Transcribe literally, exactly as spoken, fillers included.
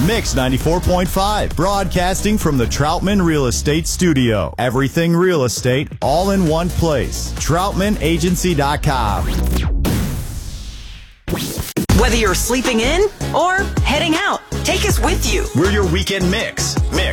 Mix ninety-four point five, broadcasting from the Troutman Real Estate Studio. Everything real estate, all in one place. Troutman Agency dot com. Whether you're sleeping in or heading out, take us with you. We're your weekend mix. Mix